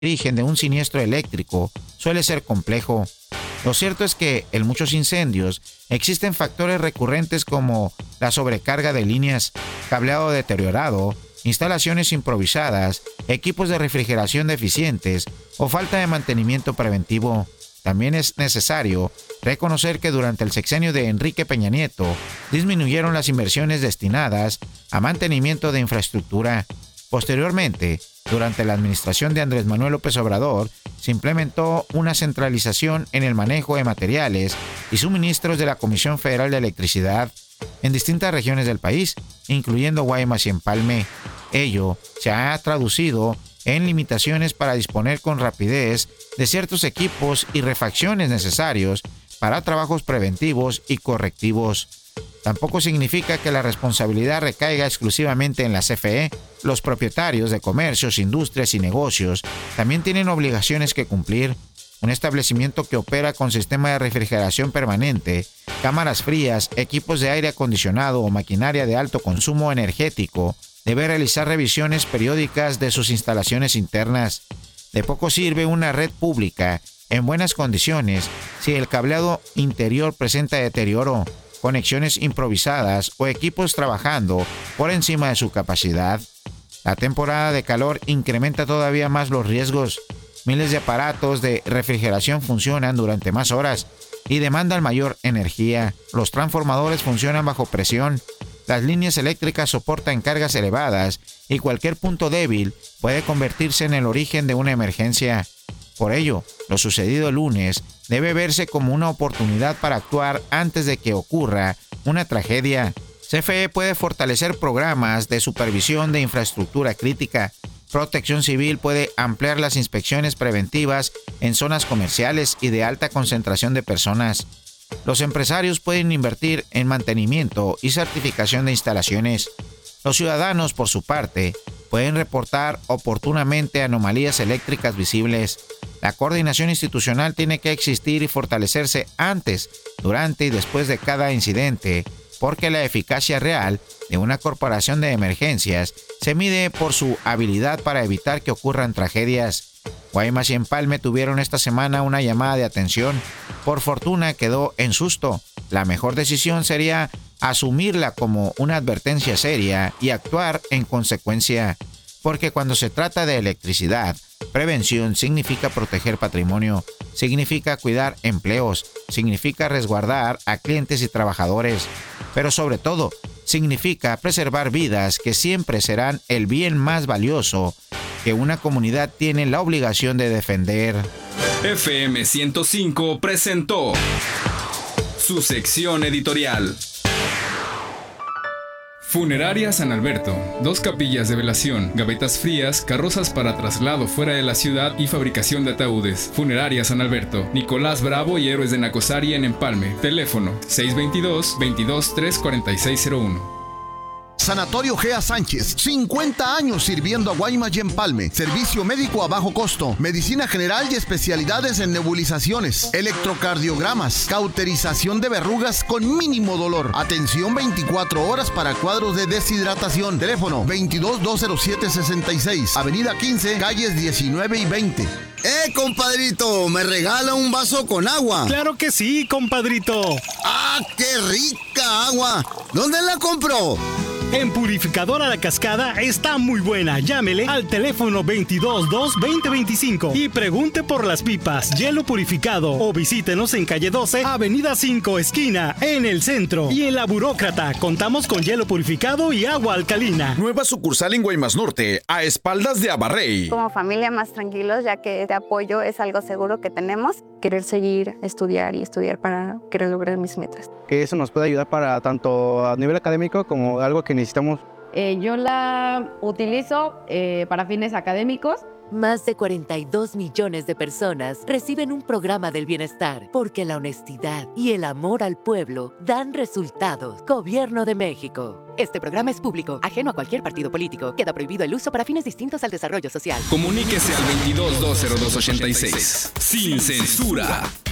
origen de un siniestro eléctrico suele ser complejo. Lo cierto es que en muchos incendios existen factores recurrentes como la sobrecarga de líneas, cableado deteriorado, instalaciones improvisadas, equipos de refrigeración deficientes o falta de mantenimiento preventivo. También es necesario reconocer que durante el sexenio de Enrique Peña Nieto disminuyeron las inversiones destinadas a mantenimiento de infraestructura. Posteriormente, durante la administración de Andrés Manuel López Obrador, se implementó una centralización en el manejo de materiales y suministros de la Comisión Federal de Electricidad en distintas regiones del país, incluyendo Guaymas y Empalme. Ello se ha traducido en limitaciones para disponer con rapidez de ciertos equipos y refacciones necesarios para trabajos preventivos y correctivos. Tampoco significa que la responsabilidad recaiga exclusivamente en la CFE. Los propietarios de comercios, industrias y negocios también tienen obligaciones que cumplir. Un establecimiento que opera con sistema de refrigeración permanente, cámaras frías, equipos de aire acondicionado o maquinaria de alto consumo energético debe realizar revisiones periódicas de sus instalaciones internas. De poco sirve una red pública en buenas condiciones si el cableado interior presenta deterioro, conexiones improvisadas o equipos trabajando por encima de su capacidad. La temporada de calor incrementa todavía más los riesgos. Miles de aparatos de refrigeración funcionan durante más horas y demandan mayor energía. Los transformadores funcionan bajo presión. Las líneas eléctricas soportan cargas elevadas y cualquier punto débil puede convertirse en el origen de una emergencia. Por ello, lo sucedido el lunes debe verse como una oportunidad para actuar antes de que ocurra una tragedia. CFE puede fortalecer programas de supervisión de infraestructura crítica. Protección Civil puede ampliar las inspecciones preventivas en zonas comerciales y de alta concentración de personas. Los empresarios pueden invertir en mantenimiento y certificación de instalaciones. Los ciudadanos, por su parte, pueden reportar oportunamente anomalías eléctricas visibles. La coordinación institucional tiene que existir y fortalecerse antes, durante y después de cada incidente, porque la eficacia real de una corporación de emergencias se mide por su habilidad para evitar que ocurran tragedias. Guaymas y Empalme tuvieron esta semana una llamada de atención. Por fortuna quedó en susto. La mejor decisión sería asumirla como una advertencia seria y actuar en consecuencia. Porque cuando se trata de electricidad, prevención significa proteger patrimonio, significa cuidar empleos, significa resguardar a clientes y trabajadores, pero sobre todo, significa preservar vidas que siempre serán el bien más valioso que una comunidad tiene la obligación de defender. FM 105 presentó su sección editorial. Funeraria San Alberto, 2 capillas de velación, gavetas frías, carrozas para traslado fuera de la ciudad y fabricación de ataúdes. Funeraria San Alberto, Nicolás Bravo y Héroes de Nacosari en Empalme. Teléfono 622-22-34601. Sanatorio Gea Sánchez, 50 años sirviendo a Guaymas y Empalme. Servicio médico a bajo costo, medicina general y especialidades en nebulizaciones, electrocardiogramas, cauterización de verrugas con mínimo dolor. Atención 24 horas para cuadros de deshidratación. Teléfono 22-207-66, Avenida 15, calles 19 y 20. Compadrito, ¿me regala un vaso con agua? ¡Claro que sí, compadrito! ¡Ah, qué rica agua! ¿Dónde la compró? En Purificadora La Cascada está muy buena. Llámele al teléfono 222-2025 y pregunte por las pipas, hielo purificado, o visítenos en calle 12, avenida 5, esquina, en el centro. Y en La Burócrata contamos con hielo purificado y agua alcalina. Nueva sucursal en Guaymas Norte, a espaldas de Abarrey. Como familia más tranquilos, ya que este apoyo es algo seguro que tenemos. Querer seguir, estudiar y estudiar para querer lograr mis metas. Que eso nos puede ayudar para tanto a nivel académico como algo que necesitamos. Yo la utilizo para fines académicos. Más de 42 millones de personas reciben un programa del bienestar porque la honestidad y el amor al pueblo dan resultados. Gobierno de México. Este programa es público, ajeno a cualquier partido político. Queda prohibido el uso para fines distintos al desarrollo social. Comuníquese al 22-202-86. Sin censura.